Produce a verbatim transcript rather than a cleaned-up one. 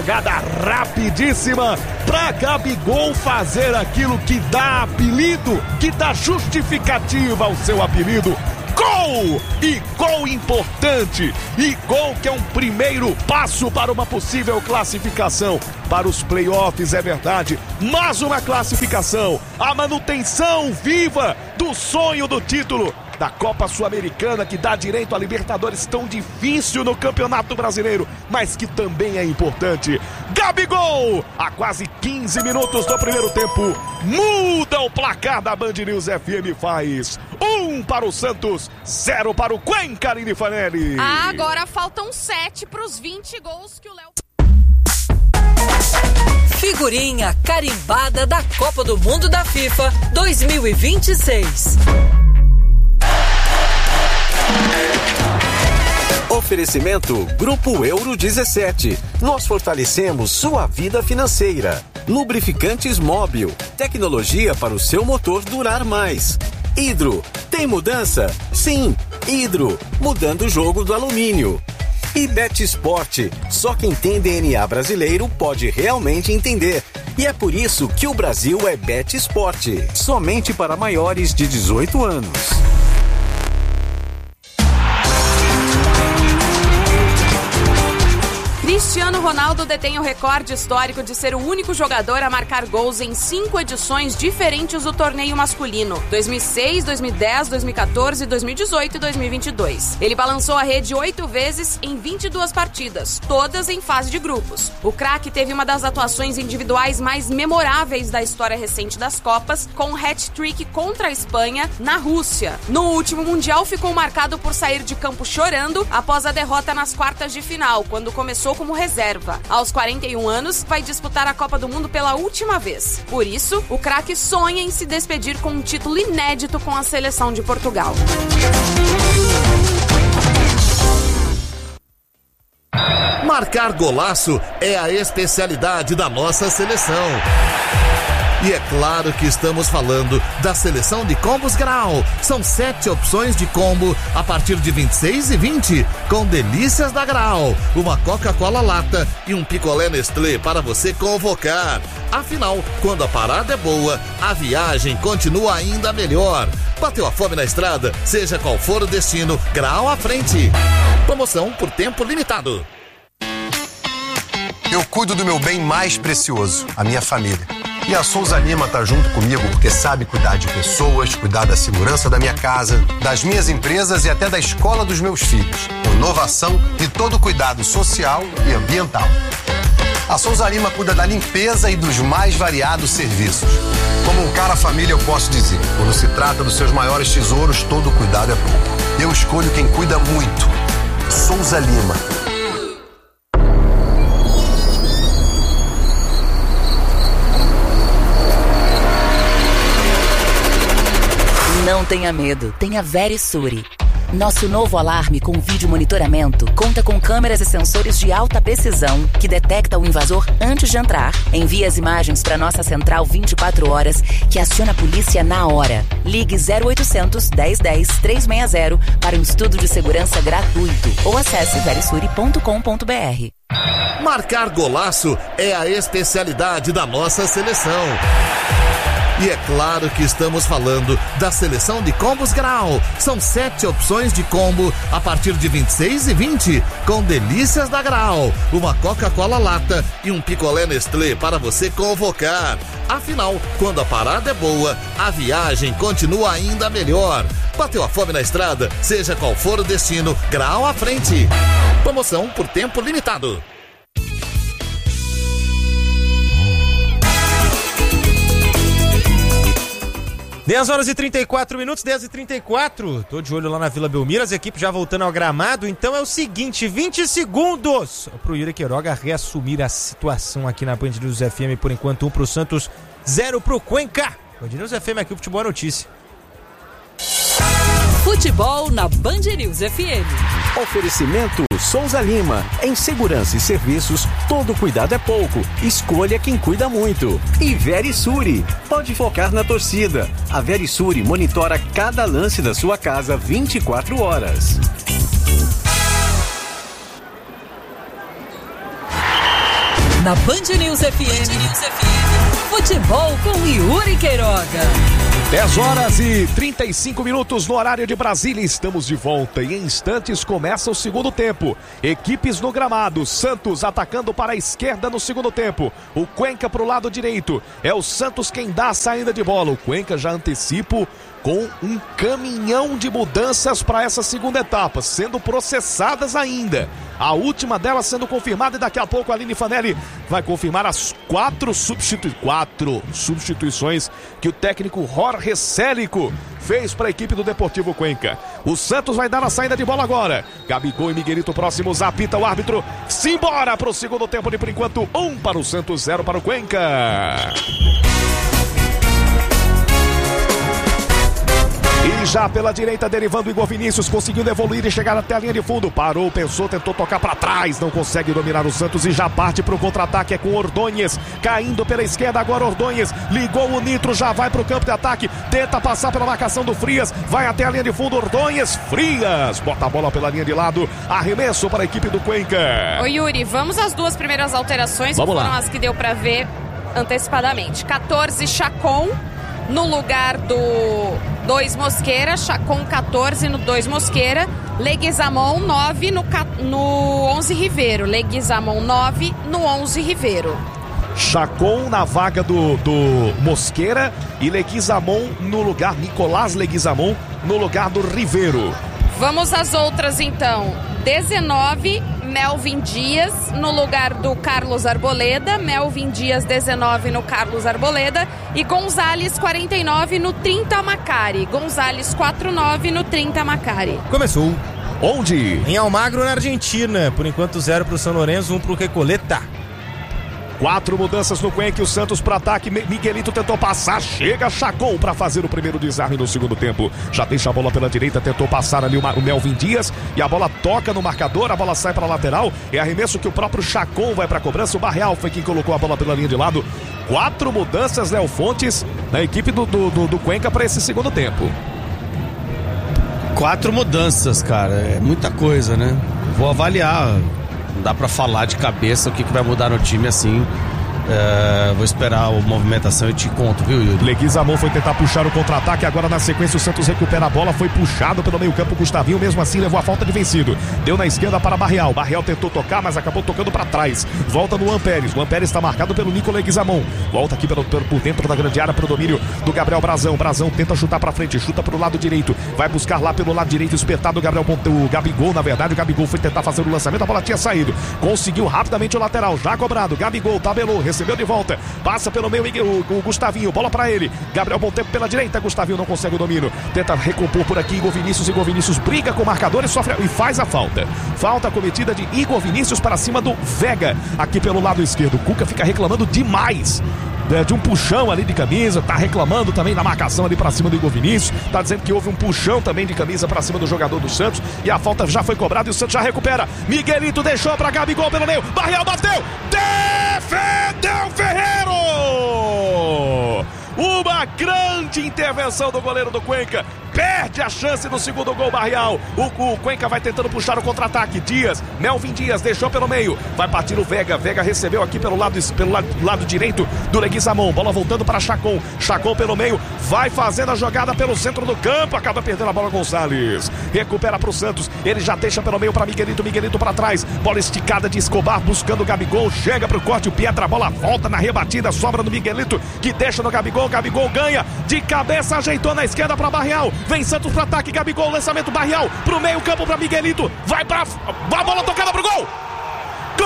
jogada rapidíssima para Gabigol fazer aquilo que dá apelido, que dá justificativa ao seu apelido. Gol! E gol importante! E gol que é um primeiro passo para uma possível classificação para os playoffs, é verdade. Mais uma classificação, a manutenção viva do sonho do título da Copa Sul-Americana, que dá direito a Libertadores, tão difícil no Campeonato Brasileiro, mas que também é importante. Gabigol, a quase quinze minutos do primeiro tempo, muda o placar da Band News F M, faz um para o Santos, zero para o Cuenca, Aline Fanelli. Ah, agora faltam sete para os vinte gols que o Léo... Figurinha carimbada da Copa do Mundo da FIFA dois mil e vinte e seis. Oferecimento Grupo Euro dezessete. Nós fortalecemos sua vida financeira. Lubrificantes Móbil. Tecnologia para o seu motor durar mais. Hidro. Tem mudança? Sim. Hidro. Mudando o jogo do alumínio. E Betsport. Só quem tem D N A brasileiro pode realmente entender. E é por isso que o Brasil é Betsport. Somente para maiores de dezoito anos. Cristiano Ronaldo detém o recorde histórico de ser o único jogador a marcar gols em cinco edições diferentes do torneio masculino: dois mil e seis, dois mil e dez, dois mil e quatorze, dois mil e dezoito e dois mil e vinte e dois. Ele balançou a rede oito vezes em vinte e duas partidas, todas em fase de grupos. O craque teve uma das atuações individuais mais memoráveis da história recente das Copas, com um hat-trick contra a Espanha na Rússia. No último Mundial, ficou marcado por sair de campo chorando após a derrota nas quartas de final, quando começou como reserva. Aos quarenta e um anos, vai disputar a Copa do Mundo pela última vez. Por isso, o craque sonha em se despedir com um título inédito com a seleção de Portugal. Marcar golaço é a especialidade da nossa seleção. E é claro que estamos falando da seleção de combos Grau. São sete opções de combo a partir de vinte e seis e vinte, com delícias da Grau, uma Coca-Cola lata e um picolé Nestlé para você convocar. Afinal, quando a parada é boa, a viagem continua ainda melhor. Bateu a fome na estrada? Seja qual for o destino, Grau à frente. Promoção por tempo limitado. Eu cuido do meu bem mais precioso, a minha família. E a Souza Lima tá junto comigo porque sabe cuidar de pessoas, cuidar da segurança da minha casa, das minhas empresas e até da escola dos meus filhos. Com inovação e todo cuidado social e ambiental. A Souza Lima cuida da limpeza e dos mais variados serviços. Como um cara família, eu posso dizer, quando se trata dos seus maiores tesouros, todo cuidado é pouco. Eu escolho quem cuida muito. Souza Lima. Não tenha medo, tenha Verisure. Nosso novo alarme com vídeo monitoramento conta com câmeras e sensores de alta precisão que detecta o invasor antes de entrar. Envia as imagens para nossa central vinte e quatro horas, que aciona a polícia na hora. Ligue zero oitocentos, dez dez, trezentos e sessenta para um estudo de segurança gratuito ou acesse verisure ponto com ponto br. Marcar golaço é a especialidade da nossa seleção. E é claro que estamos falando da seleção de combos Grau. São sete opções de combo a partir de vinte e seis e vinte, com delícias da Grau, uma Coca-Cola lata e um picolé Nestlé para você convocar. Afinal, quando a parada é boa, a viagem continua ainda melhor. Bateu a fome na estrada? Seja qual for o destino, Grau à frente. Promoção por tempo limitado. dez horas e trinta e quatro minutos, dez e trinta e quatro. Tô de olho lá na Vila Belmiro, as equipes já voltando ao gramado. Então é o seguinte, vinte segundos pro Yuri Queiroga reassumir a situação aqui na Band News F M. Por enquanto, um pro Santos, zero pro Cuenca. Band News F M aqui, o futebol é notícia. Futebol na Band News F M. Oferecimento Souza Lima. Em segurança e serviços, todo cuidado é pouco. Escolha quem cuida muito. E Verisure. Pode focar na torcida. A Verisure monitora cada lance da sua casa vinte e quatro horas. Na Band News F M, futebol com Yuri Queiroga. dez horas e trinta e cinco minutos no horário de Brasília. Estamos de volta e em instantes começa o segundo tempo. Equipes no gramado. Santos atacando para a esquerda no segundo tempo. O Cuenca para o lado direito. É o Santos quem dá a saída de bola. O Cuenca já antecipo com um caminhão de mudanças para essa segunda etapa, sendo processadas ainda. A última delas sendo confirmada e daqui a pouco a Aline Fanelli vai confirmar as quatro, substitui... quatro substituições que o técnico Jorge Célico fez para a equipe do Deportivo Cuenca. O Santos vai dar a saída de bola agora. Gabigol e Miguelito próximos, apita o árbitro. Simbora para o segundo tempo de por enquanto. Um para o Santos, zero para o Cuenca. E já pela direita, derivando o Igor Vinícius, conseguindo evoluir e chegar até a linha de fundo. Parou, pensou, tentou tocar para trás, não consegue dominar o Santos e já parte para o contra-ataque. É com Ordonhes, caindo pela esquerda agora Ordonhes, ligou o Nitro, já vai para o campo de ataque, tenta passar pela marcação do Frias, vai até a linha de fundo, Ordonhes, Frias, bota a bola pela linha de lado, arremesso para a equipe do Cuenca. Ô Yuri, vamos às duas primeiras alterações, vamos que foram lá. as que deu para ver antecipadamente. catorze, Chacon no lugar do dois Mosqueira, Chacon quatorze no dois Mosqueira, Leguizamon nove no, no onze Ribeiro, Leguizamon nove no onze Ribeiro. Chacon na vaga do, do Mosqueira e Leguizamon no lugar, Nicolás Leguizamon no lugar do Ribeiro. Vamos às outras então. dezenove, Melvin Dias no lugar do Carlos Arboleda, Melvin Dias dezenove no Carlos Arboleda e Gonzalez quarenta e nove no trinta Macari. Gonzalez quarenta e nove no trinta Macari. Começou. Onde? Em Almagro, na Argentina. Por enquanto, zero pro São Lourenço, um pro Recoleta. Quatro mudanças no Cuenca, o Santos para ataque, Miguelito tentou passar, chega Chacon para fazer o primeiro desarme no segundo tempo, já deixa a bola pela direita, tentou passar ali o Melvin Dias e a bola toca no marcador, a bola sai para a lateral, é arremesso que o próprio Chacon vai para a cobrança, o Barreal foi quem colocou a bola pela linha de lado. Quatro mudanças, Léo Fontes, na equipe do, do, do, do Cuenca para esse segundo tempo. Quatro mudanças, cara, é muita coisa, né? Vou avaliar. Não dá pra falar de cabeça o que, que vai mudar no time assim. É, vou esperar a movimentação e te conto, viu, Yuri? Leguizamon foi tentar puxar o contra-ataque. Agora na sequência o Santos recupera a bola. Foi puxado pelo meio campo. Gustavinho mesmo assim levou a falta de vencido. Deu na esquerda para Barreal. Barreal tentou tocar, mas acabou tocando para trás. Volta no Juan Pérez. Juan Pérez está marcado pelo Nico Leguizamon. Volta aqui pelo, pelo, por dentro da grande área para o domínio do Gabriel Brazão. Brazão tenta chutar para frente. Chuta para o lado direito. Vai buscar lá pelo lado direito. Espetado o Gabriel Ponte, o Gabigol. Na verdade o Gabigol foi tentar fazer o lançamento. A bola tinha saído. Conseguiu rapidamente o lateral. Já cobrado. Gabigol tabelou. Recebeu de volta. Passa pelo meio o, o Gustavinho, bola pra ele. Gabriel Montempo pela direita, Gustavinho não consegue o domínio. Tenta recompor por aqui Igor Vinícius. Igor Vinícius briga com o marcador e sofre e faz a falta. Falta cometida de Igor Vinícius para cima do Vega, aqui pelo lado esquerdo. O Cuca fica reclamando demais de um puxão ali de camisa, tá reclamando também da marcação ali pra cima do Igor Vinícius, tá dizendo que houve um puxão também de camisa pra cima do jogador do Santos, e a falta já foi cobrada e o Santos já recupera. Miguelito deixou pra Gabigol pelo meio, Barreal bateu, defendeu Ferreiro! Uma grande intervenção do goleiro do Cuenca, perde a chance no segundo gol Barreal. O, o Cuenca vai tentando puxar o contra-ataque. Dias, Melvin Dias deixou pelo meio, vai partir o Vega. Vega recebeu aqui pelo lado, pelo lado, lado direito do Leguizamon. Bola voltando para Chacon. Chacon pelo meio, vai fazendo a jogada pelo centro do campo, acaba perdendo a bola Gonçalves. Recupera para o Santos, ele já deixa pelo meio para Miguelito. Miguelito para trás, bola esticada de Escobar buscando o Gabigol. Chega para o corte, o Pietra, a bola volta na rebatida, sobra do Miguelito que deixa no Gabigol. Gabigol ganha de cabeça, ajeitou na esquerda para Barreal. Vem Santos para ataque, Gabigol, lançamento Barreal pro meio campo para Miguelito. Vai para a bola tocada pro gol.